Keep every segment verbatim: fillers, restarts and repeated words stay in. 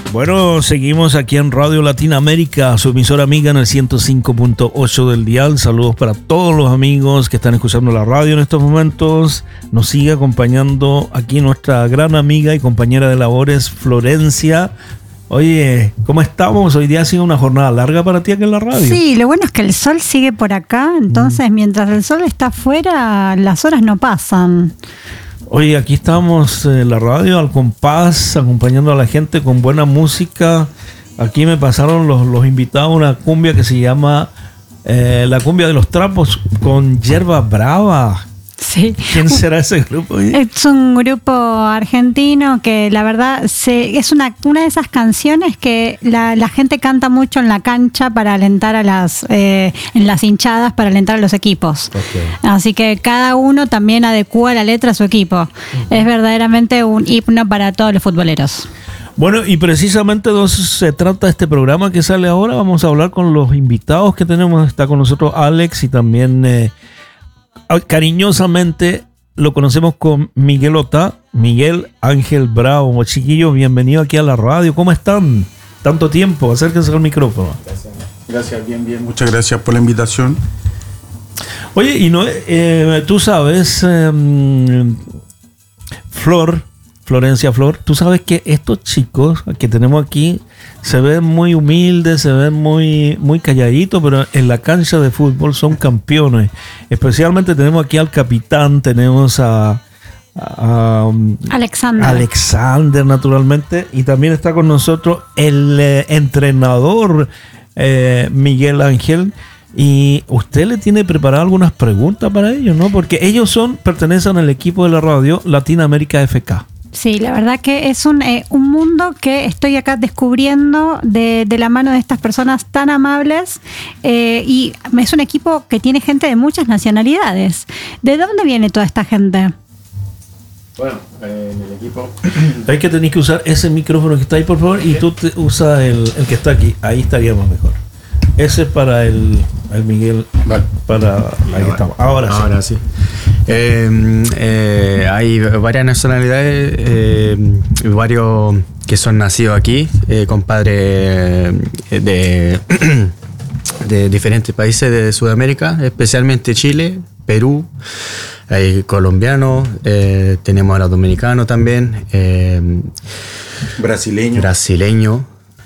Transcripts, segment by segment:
Bueno, seguimos aquí en Radio Latinoamérica, su emisora amiga en el ciento cinco punto ocho del dial. Saludos para todos los amigos que están escuchando la radio en estos momentos. Nos sigue acompañando aquí nuestra gran amiga y compañera de labores, Florencia. Oye, ¿cómo estamos? Hoy día ha sido una jornada larga para ti aquí en la radio. Sí, lo bueno es que el sol sigue por acá, entonces mm. mientras el sol está afuera, las horas no pasan. Oye, aquí estamos en la radio al compás, acompañando a la gente con buena música. Aquí me pasaron los, los invitados a una cumbia que se llama eh, la cumbia de los trapos con Yerba Brava. Sí. ¿Quién será ese grupo? Es un grupo argentino que la verdad se, es una, una de esas canciones que la, la gente canta mucho en la cancha para alentar a las eh, en las hinchadas, para alentar a los equipos. Okay. Así que cada uno también adecúa la letra a su equipo. Uh-huh. Es verdaderamente un himno para todos los futboleros. Bueno, y precisamente de eso se trata este programa que sale ahora. Vamos a hablar con los invitados que tenemos. Está con nosotros Alex y también... Eh, cariñosamente lo conocemos con Miguel Ota, Miguel Ángel Bravo. Chiquillos, bienvenido aquí a la radio. ¿Cómo están? Tanto tiempo, acérquense al micrófono. Gracias, gracias bien, bien. Muchas gracias por la invitación. Oye, y no, eh, tú sabes, eh, Flor, Florencia Flor, tú sabes que estos chicos que tenemos aquí se ven muy humildes, se ven muy, muy calladitos, pero en la cancha de fútbol son campeones. Especialmente tenemos aquí al capitán, tenemos a, a, a Alexander. Alexander, naturalmente, y también está con nosotros el eh, entrenador eh, Miguel Ángel. Y usted le tiene preparado algunas preguntas para ellos, ¿no? Porque ellos son, pertenecen al equipo de la radio Latinoamérica F K. Sí, la verdad que es un, eh, un mundo que estoy acá descubriendo de, de la mano de estas personas tan amables eh, y es un equipo que tiene gente de muchas nacionalidades. ¿De dónde viene toda esta gente? Bueno, eh, en el equipo... Hay que tener que usar ese micrófono que está ahí, por favor, y tú te usas el, el que está aquí. Ahí estaríamos mejor. Ese es para el, el Miguel. Vale. Para ahí estamos. Ahora sí. Ahora sí. Eh, eh, hay varias nacionalidades, eh, varios que son nacidos aquí, eh, compadres de, de diferentes países de Sudamérica, especialmente Chile, Perú, hay colombianos, eh, tenemos a los dominicanos también, eh, brasileño. brasileño.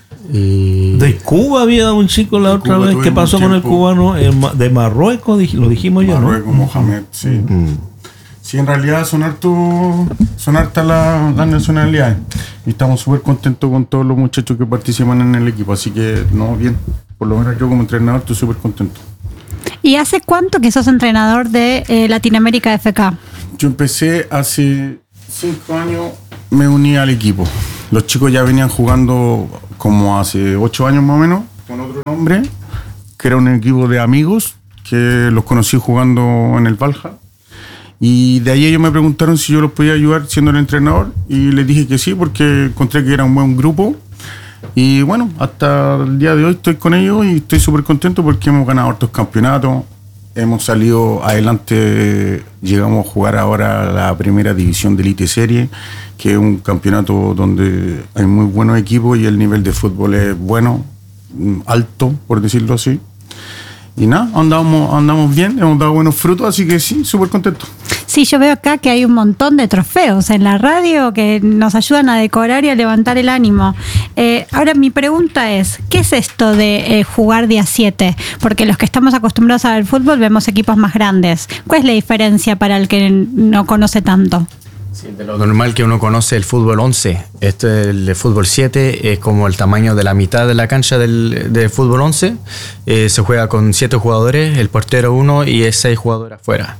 Y de Cuba había un chico la otra vez. ¿Qué pasó con el cubano? De Marruecos, lo dijimos ya, ¿no? Marruecos, Mohamed, sí. Mm. Sí, en realidad son harto, son hartas las la nacionalidades. Y estamos súper contentos con todos los muchachos que participan en el equipo. Así que, no, bien. Por lo menos yo como entrenador estoy súper contento. ¿Y hace cuánto que sos entrenador de eh, Latinoamérica F K? Yo empecé hace cinco años, me uní al equipo. Los chicos ya venían jugando como hace ocho años más o menos, con otro nombre, que era un equipo de amigos, que los conocí jugando en el Valja. Y de ahí ellos me preguntaron si yo los podía ayudar siendo el entrenador, y les dije que sí, porque encontré que era un buen grupo. Y bueno, hasta el día de hoy estoy con ellos y estoy súper contento porque hemos ganado hartos campeonatos. Hemos salido adelante, llegamos a jugar ahora la primera división de Elite Serie, que es un campeonato donde hay muy buenos equipos y el nivel de fútbol es bueno, alto, por decirlo así. Y nada, andamos, andamos bien, hemos dado buenos frutos, así que sí, súper contento. Sí, yo veo acá que hay un montón de trofeos en la radio que nos ayudan a decorar y a levantar el ánimo. Eh, ahora mi pregunta es, ¿qué es esto de eh, jugar día siete? Porque los que estamos acostumbrados a ver fútbol vemos equipos más grandes. ¿Cuál es la diferencia para el que no conoce tanto? Sí, de lo normal que uno conoce el fútbol once. Este, el de fútbol siete es como el tamaño de la mitad de la cancha del, del fútbol once. Eh, se juega con siete jugadores, el portero uno y es seis jugadores afuera.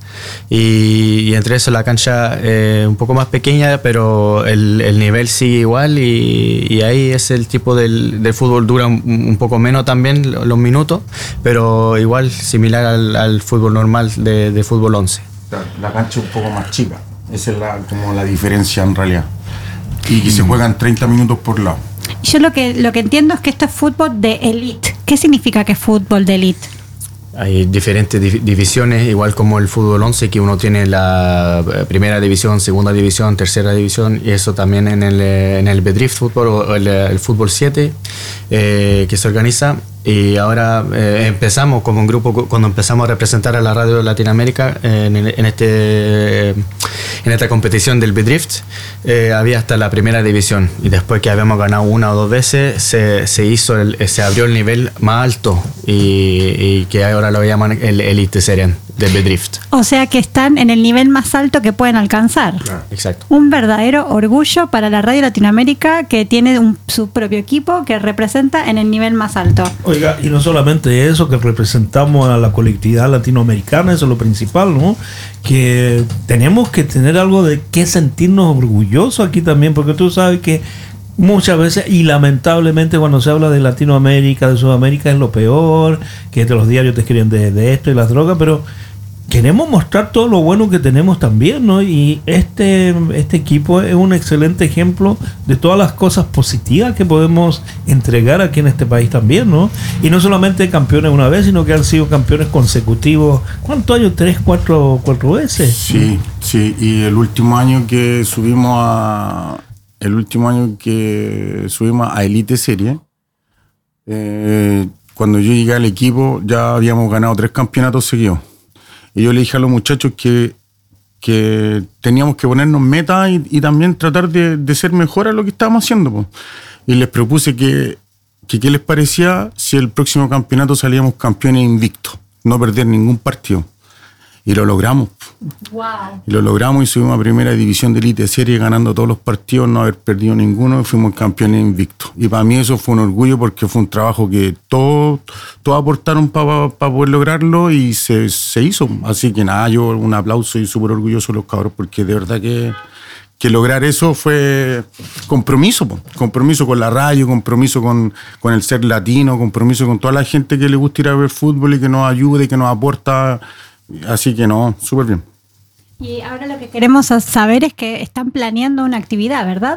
Y, y entre eso la cancha eh, un poco más pequeña, pero el, el nivel sigue igual y, y ahí es el tipo del, del fútbol, dura un, un poco menos también los minutos, pero igual similar al, al fútbol normal de, de fútbol once. La cancha es un poco más chica. Esa es la, como la diferencia en realidad. Y que mm. se juegan treinta minutos por lado. Yo lo que, lo que entiendo es que esto es fútbol de elite. ¿Qué significa que es fútbol de elite? Hay diferentes div- divisiones, igual como el fútbol once, que uno tiene la primera división, segunda división, tercera división, y eso también en el, en el Bedrift Fútbol o el, el fútbol siete, eh, que se organiza. Y ahora eh, empezamos como un grupo, cuando empezamos a representar a la radio de Latinoamérica eh, en, en, este, en esta competición del Bedrift, eh, había hasta la primera división. Y después que habíamos ganado una o dos veces, se, se hizo el, se abrió el nivel más alto y, y que ahora lo llaman el Elite Serien del Bedrift. O sea que están en el nivel más alto que pueden alcanzar. Claro, exacto. Un verdadero orgullo para la radio Latinoamérica, que tiene un, su propio equipo que representa en el nivel más alto. Oiga, y no solamente eso, que representamos a la colectividad latinoamericana, eso es lo principal, ¿no? Que tenemos que tener algo de qué sentirnos orgullosos aquí también, porque tú sabes que muchas veces, y lamentablemente cuando se habla de Latinoamérica, de Sudamérica, es lo peor, que de los diarios te escriben de, de esto y las drogas, pero queremos mostrar todo lo bueno que tenemos también, ¿no? Y este, este equipo es un excelente ejemplo de todas las cosas positivas que podemos entregar aquí en este país también, ¿no? Y no solamente campeones una vez, sino que han sido campeones consecutivos. ¿Cuántos años? ¿Tres, cuatro, cuatro veces? Sí, sí. Y el último año que subimos a... El último año que subimos a Elite Serie, eh, cuando yo llegué al equipo ya habíamos ganado tres campeonatos seguidos. Y yo le dije a los muchachos que, que teníamos que ponernos metas y, y también tratar de, de ser mejor a lo que estábamos haciendo, po. Y les propuse que, que qué les parecía si el próximo campeonato salíamos campeones invictos, no perder ningún partido. Y lo logramos. Wow. Y lo logramos y subimos a primera división de Elite Serie ganando todos los partidos, no haber perdido ninguno, y fuimos campeones invictos. Y para mí eso fue un orgullo porque fue un trabajo que todos todos aportaron para pa, pa poder lograrlo y se, se hizo. Así que nada, yo un aplauso y súper orgulloso de los cabros porque de verdad que, que lograr eso fue compromiso, po. Compromiso con la radio, compromiso con, con el ser latino, compromiso con toda la gente que le gusta ir a ver fútbol y que nos ayude y que nos aporta. Así que no, súper bien. Y ahora lo que queremos saber es que están planeando una actividad, ¿verdad?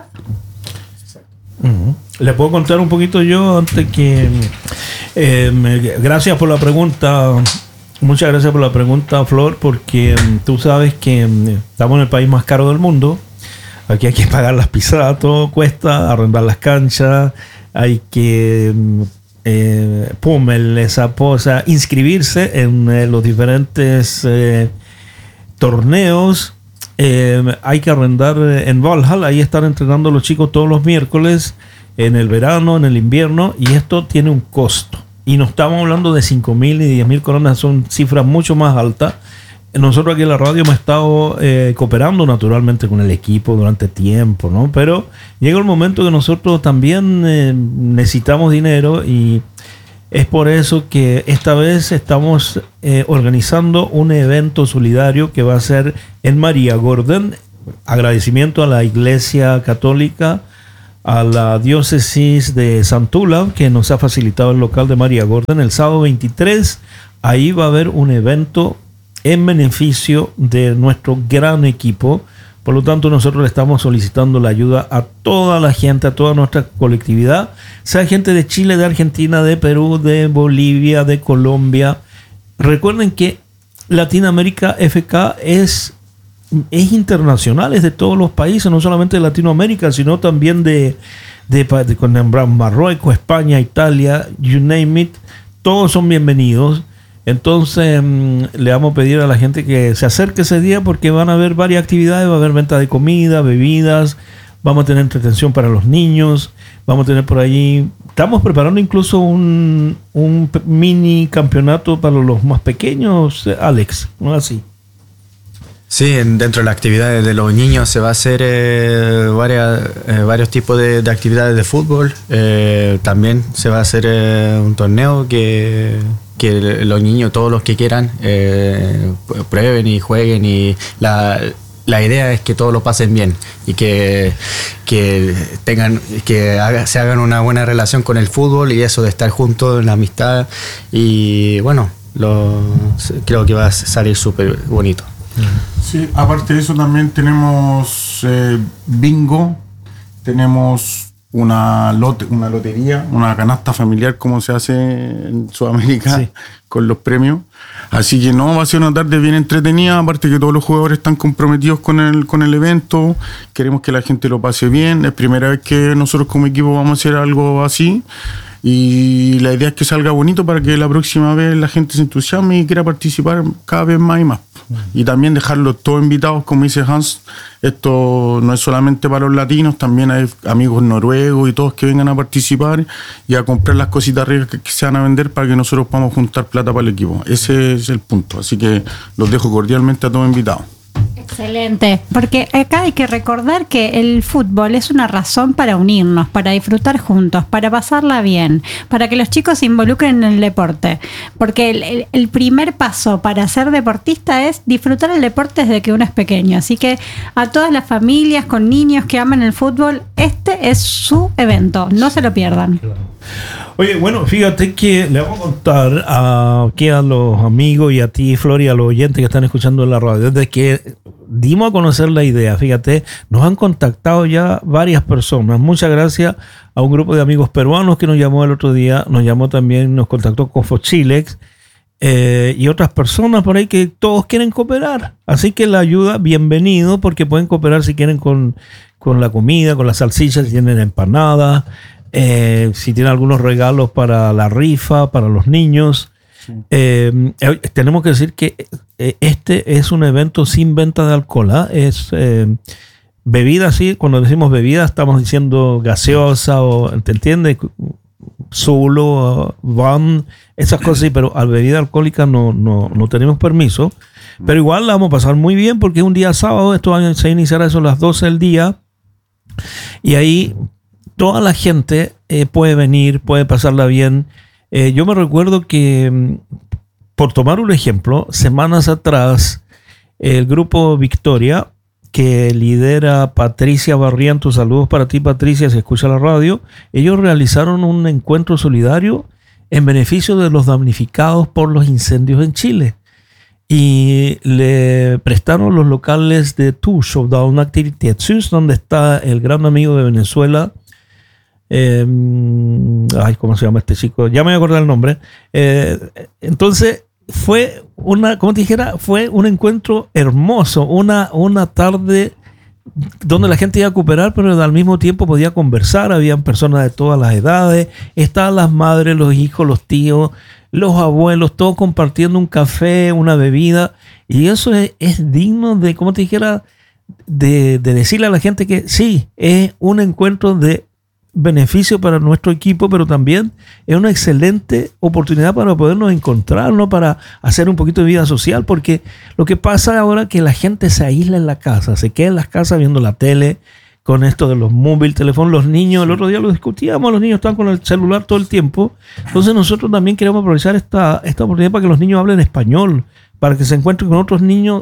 Uh-huh. ¿Le puedo contar un poquito yo antes que... Eh, me, gracias por la pregunta. Muchas gracias por la pregunta, Flor, porque um, tú sabes que um, estamos en el país más caro del mundo. Aquí hay que pagar las pisadas, todo cuesta, arrendar las canchas, hay que... Um, Eh, pum, el, esa posa, inscribirse en eh, los diferentes eh, torneos. Eh, hay que arrendar eh, en Valhalla, ahí están entrenando los chicos todos los miércoles, en el verano, en el invierno, y esto tiene un costo. Y no estamos hablando de cinco mil y diez mil coronas, son cifras mucho más altas. Nosotros aquí en la radio hemos estado eh, cooperando naturalmente con el equipo durante tiempo, ¿no? Pero llega el momento que nosotros también eh, necesitamos dinero y es por eso que esta vez estamos eh, organizando un evento solidario que va a ser en María Gordon. Agradecimiento a la Iglesia Católica, a la Diócesis de Santula, que nos ha facilitado el local de María Gordon. El sábado veintitrés, ahí va a haber un evento en beneficio de nuestro gran equipo. Por lo tanto, nosotros le estamos solicitando la ayuda a toda la gente, a toda nuestra colectividad, sea gente de Chile, de Argentina, de Perú, de Bolivia, de Colombia. Recuerden que Latinoamérica F K es, es internacional, es de todos los países, no solamente de Latinoamérica, sino también de, de, de con Marruecos, España, Italia, you name it, todos son bienvenidos. Entonces mmm, le vamos a pedir a la gente que se acerque ese día porque van a haber varias actividades, va a haber venta de comida, bebidas, vamos a tener entretención para los niños, vamos a tener por ahí, estamos preparando incluso un, un mini campeonato para los más pequeños, Alex, ¿no es así? Sí, dentro de las actividades de los niños se va a hacer eh, varias, eh, varios tipos de, de actividades de fútbol. Eh, también se va a hacer eh, un torneo que, que los niños, todos los que quieran, eh, prueben y jueguen. Y la, la idea es que todos lo pasen bien y que, que, tengan, que haga, se hagan una buena relación con el fútbol y eso de estar juntos en la amistad. Y bueno, lo, creo que va a salir súper bonito. Sí, aparte de eso también tenemos eh, bingo, tenemos una, lote, una lotería, una canasta familiar como se hace en Sudamérica, sí, con los premios. Así que no, va a ser una tarde bien entretenida, aparte que todos los jugadores están comprometidos con el, con el evento, queremos que la gente lo pase bien, es primera vez que nosotros como equipo vamos a hacer algo así y la idea es que salga bonito para que la próxima vez la gente se entusiasme y quiera participar cada vez más y más. Y también dejarlos todos invitados, como dice Hans, esto no es solamente para los latinos, también hay amigos noruegos y todos que vengan a participar y a comprar las cositas ricas que, que se van a vender para que nosotros podamos juntar plata para el equipo. Ese es el punto, así que los dejo cordialmente a todos invitados. Excelente, porque acá hay que recordar que el fútbol es una razón para unirnos, para disfrutar juntos, para pasarla bien, para que los chicos se involucren en el deporte, porque el, el, el primer paso para ser deportista es disfrutar el deporte desde que uno es pequeño, así que a todas las familias con niños que aman el fútbol, este es su evento, no se lo pierdan. Oye, bueno, fíjate que le vamos a contar a, aquí a los amigos y a ti, Flor, y a los oyentes que están escuchando en la radio, desde que dimos a conocer la idea, fíjate, nos han contactado ya varias personas. Muchas gracias a un grupo de amigos peruanos que nos llamó el otro día, nos llamó también, nos contactó Cofo Chilex eh, y otras personas por ahí que todos quieren cooperar. Así que la ayuda, bienvenido, porque pueden cooperar si quieren con, con la comida, con las salsichas, si tienen empanadas. Eh, si tiene algunos regalos para la rifa, para los niños. Sí. Eh, eh, tenemos que decir que eh, este es un evento sin venta de alcohol, ¿eh? Es eh, bebida, sí, cuando decimos bebida estamos diciendo gaseosa o, ¿te entiendes? Zulo, van, esas cosas, sí, pero a bebida alcohólica no, no, no tenemos permiso. Pero igual la vamos a pasar muy bien porque es un día sábado, esto va a iniciar a eso a las doce del día y ahí toda la gente eh, puede venir, puede pasarla bien. Eh, yo me recuerdo que, por tomar un ejemplo, semanas atrás, el grupo Victoria, que lidera Patricia Barrientos, saludos para ti, Patricia, si escucha la radio, ellos realizaron un encuentro solidario en beneficio de los damnificados por los incendios en Chile. Y le prestaron los locales de Tush, una actividad donde está el gran amigo de Venezuela, Eh, ay, ¿cómo se llama este chico? Ya me voy a acordar el nombre. Eh, entonces fue una, como te dijera, fue un encuentro hermoso, una, una tarde donde la gente iba a cooperar, pero al mismo tiempo podía conversar. Habían personas de todas las edades, estaban las madres, los hijos, los tíos, los abuelos, todos compartiendo un café, una bebida, y eso es, es digno de, como te dijera, de, de decirle a la gente que sí, es un encuentro de beneficio para nuestro equipo, pero también es una excelente oportunidad para podernos encontrar, ¿no? Para hacer un poquito de vida social, porque lo que pasa ahora es que la gente se aísla en la casa, se queda en las casas viendo la tele, con esto de los móviles, teléfonos, los niños, el otro día lo discutíamos, los niños están con el celular todo el tiempo, entonces nosotros también queremos aprovechar esta, esta oportunidad para que los niños hablen español, para que se encuentren con otros niños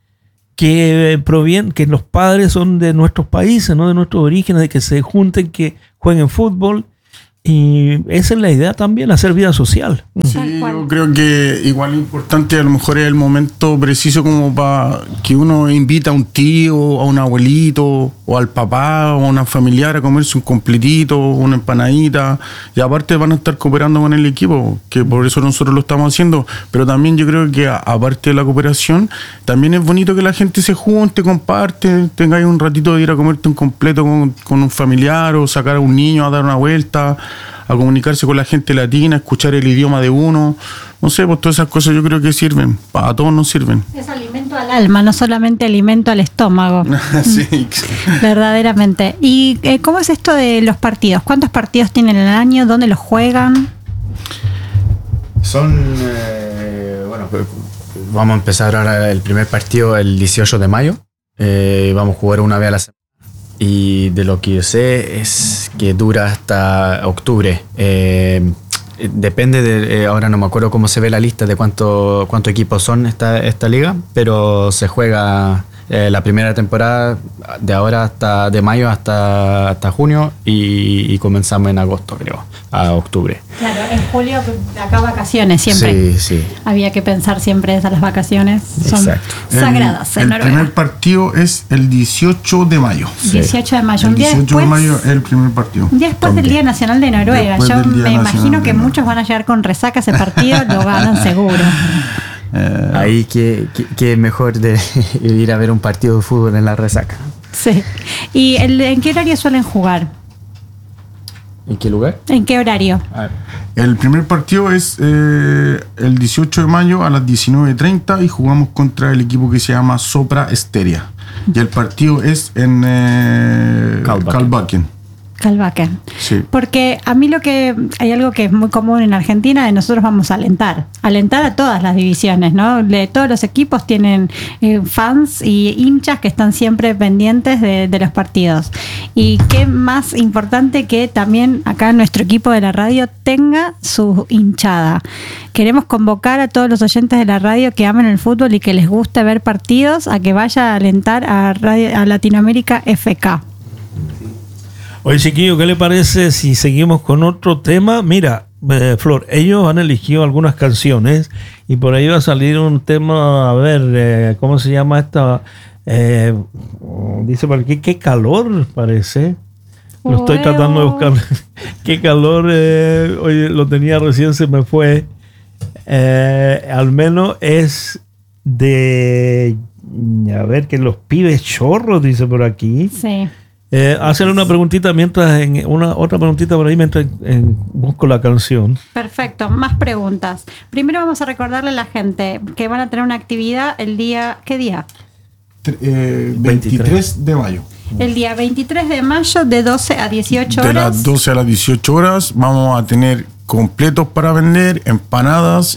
que provienen, que los padres son de nuestros países, no de nuestros orígenes, de que se junten, que jueguen fútbol, y esa es la idea también, hacer vida social. Sí, yo creo que igual importante, a lo mejor es el momento preciso como para que uno invita a un tío, a un abuelito, o al papá, o a una familiar a comerse un completito, una empanadita, y aparte van a estar cooperando con el equipo, que por eso nosotros lo estamos haciendo, pero también yo creo que aparte de la cooperación, también es bonito que la gente se junte, comparte, tengáis un ratito de ir a comerte un completo con, con un familiar, o sacar a un niño a dar una vuelta, a comunicarse con la gente latina, escuchar el idioma de uno, no sé, pues todas esas cosas yo creo que sirven, a todos nos sirven. Es alimento al alma, no solamente alimento al estómago. Sí. Verdaderamente. ¿Y eh, cómo es esto de los partidos? ¿Cuántos partidos tienen el año? ¿Dónde los juegan? Son, eh, bueno, vamos a empezar ahora el primer partido el dieciocho de mayo, eh, vamos a jugar una vez a la semana. Y de lo que yo sé es que dura hasta octubre. Eh, depende de, eh, ahora no me acuerdo cómo se ve la lista de cuánto, cuántos equipos son esta, esta liga, pero se juega Eh, la primera temporada de ahora hasta de mayo hasta, hasta junio y, y comenzamos en agosto, creo, a octubre. Claro, en julio acá vacaciones siempre. Sí, sí. Había que pensar siempre esas las vacaciones. Son Exacto. sagradas El, en el Noruega. primer partido es el dieciocho de mayo. dieciocho de mayo. El Un día dieciocho después, de mayo es el primer partido. un día después del Día Nacional de Noruega. Después Yo del Día me Nacional imagino de que Noruega. muchos van a llegar con resaca ese partido, lo ganan seguro. Eh, Ahí que, que, que mejor de ir a ver un partido de fútbol en la resaca. Sí. ¿Y el, en qué horario suelen jugar? ¿En qué lugar? ¿En qué horario? A ver. El primer partido es eh, el dieciocho de mayo a las diecinueve treinta y jugamos contra el equipo que se llama Sopra Esteria. Y el partido es en eh, Kalbakken. Kalbakken. Kalbakken. Sí. Porque a mí lo que hay algo que es muy común en Argentina, de nosotros vamos a alentar, alentar a todas las divisiones, ¿no? De todos los equipos tienen eh, fans y hinchas que están siempre pendientes de, de los partidos. Y qué más importante que también acá nuestro equipo de la radio tenga su hinchada. Queremos convocar a todos los oyentes de la radio que amen el fútbol y que les guste ver partidos a que vaya a alentar a, radio, a Latinoamérica F K. Oye, chiquillo, ¿qué le parece si seguimos con otro tema? Mira, eh, Flor, ellos han elegido algunas canciones y por ahí va a salir un tema, a ver, eh, ¿cómo se llama esta? Eh, dice por aquí, qué calor parece. Lo estoy Ueo. tratando de buscar. Qué calor, eh, oye, lo tenía recién, se me fue. Eh, al menos es de, a ver, que los pibes chorros, dice por aquí. Sí. Eh, hacerle una preguntita mientras, en una otra preguntita por ahí mientras en, busco la canción. Perfecto, más preguntas. Primero vamos a recordarle a la gente que van a tener una actividad el día, ¿qué día? Tre- eh, veintitrés de mayo. El día veintitrés de mayo de doce a dieciocho De horas. las doce a las dieciocho horas vamos a tener completos para vender, empanadas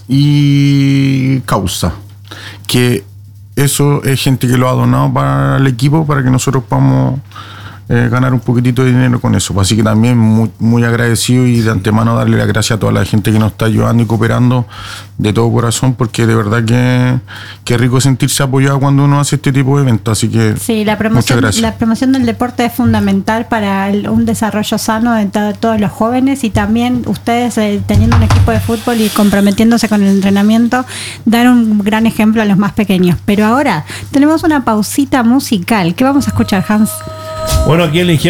y causa. Que eso es gente que lo ha donado para el equipo para que nosotros podamos eh, ganar un poquitito de dinero con eso. Así que también muy, muy agradecido y de antemano darle las gracias a toda la gente que nos está ayudando y cooperando de todo corazón, porque de verdad que, que es rico sentirse apoyado cuando uno hace este tipo de eventos. Así que Sí, la muchas promoción, gracias. la promoción del deporte es fundamental para el- un desarrollo sano de to- todos los jóvenes, y también ustedes eh, teniendo un equipo de fútbol y comprometiéndose con el entrenamiento, dar un gran ejemplo a los más pequeños. Pero ahora tenemos una pausita musical. ¿Qué vamos a escuchar, Hans? Bueno, aquí eligieron